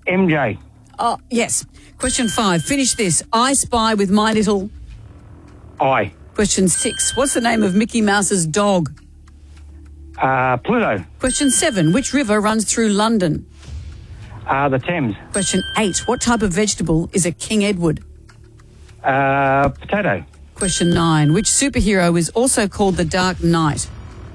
MJ. Oh, yes. Question 5. Finish this. I spy with my little... I. Question 6. What's the name of Mickey Mouse's dog? Pluto. Question 7. Which river runs through London? The Thames. Question 8. What type of vegetable is a King Edward? Potato. Question 9. Which superhero is also called the Dark Knight?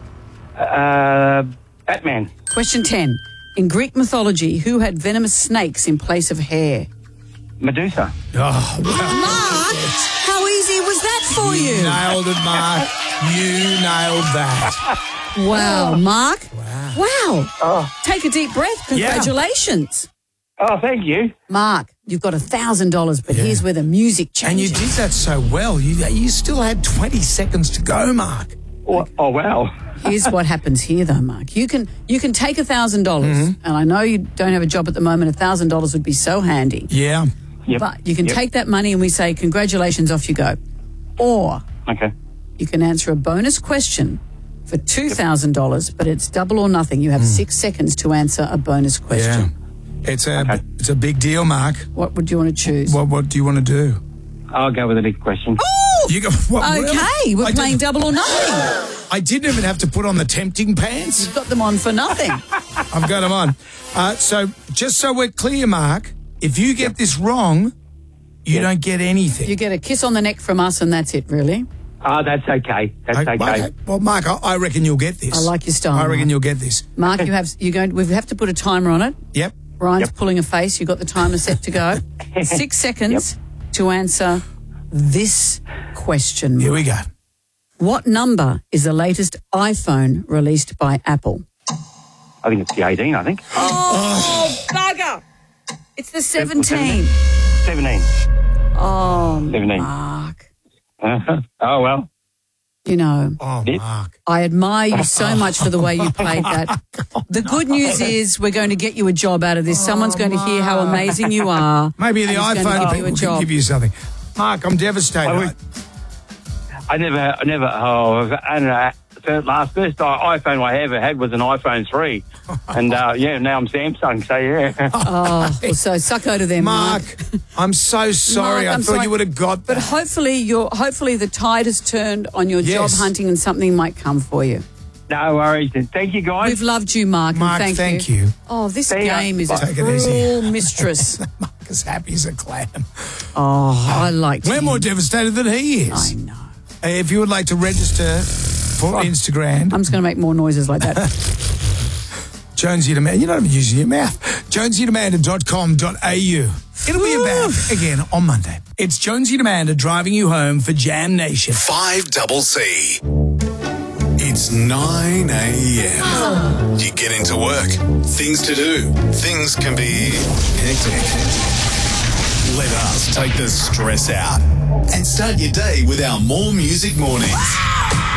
Batman. Question 10. In Greek mythology, who had venomous snakes in place of hair? Medusa. Oh, Mark, how easy was that for you? nailed it, Mark. You nailed that. Wow, Mark. Wow. Oh. Take a deep breath. Congratulations. Oh, thank you. Mark, you've got $1,000, but here's where the music And you changes. did that so well. You still had 20 seconds to go, Mark. Oh, wow. Here's what happens here, though, Mark. You can take $1,000, and I know you don't have a job at the moment. $1,000 would be so handy. Yeah. Yep. But you can take that money and we say, congratulations, off you go. Or Okay. you can answer a bonus question for $2,000, but it's double or nothing. You have 6 seconds to answer a bonus Yeah. question. It's a big deal, Mark. What would you want to choose? What do you want to do? I'll go with the next question. You go, what, Okay, really? we're playing double or nothing. I didn't even have to put on the tempting pants. You've got them on for nothing. I've got them on. So just so we're clear, Mark, if you get this wrong, you don't get anything. You get a kiss on the neck from us and that's it, really. That's okay. That's okay. Well, Mark, I reckon you'll get this. I like your style, I reckon Mark. you'll get this. Mark, we have to put a timer on it. Yep. Ryan's pulling a face. You've got the timer set to go. 6 seconds to answer this question. Here we go. What number is the latest iPhone released by Apple? I think it's the 18, I think. Oh, bugger! It's the 17. 17. Oh, 17. Mark. Oh, well. You know, Oh, Mark. I admire you so much for the way you played that. The good news is we're going to get you a job out of this. Someone's going to hear how amazing you are. Maybe the and he's going to iPhone give you a people can job. give you something. Mark, I'm devastated. I never, I don't know. The first iPhone I ever had was an iPhone 3. And, now I'm Samsung, so yeah. Oh, well, so sucko to them, Mark. Mark, I'm so sorry. Mark, I I'm thought sorry. you would have got that. But hopefully the tide has turned on your job Yes. hunting and something might come for you. No worries. And thank you, guys. We've loved you, Mark. Mark, and thank you. Oh, this See ya. game is a Take it easy. cruel mistress. Mark is happy as a clam. Oh, I like We're him. more devastated than he I is. know. If you would like to register for Instagram, I'm just going to make more noises like that. Jonesy and Amanda, you're not even using your mouth. JonesyandAmanda.com.au. It'll be about again on Monday. It's Jonesy and Amanda driving you home for Jam Nation. 5CC. It's 9 a.m. You get into work. Things to do. Things can be hectic. Let us take the stress out and start your day with our More Music Mornings.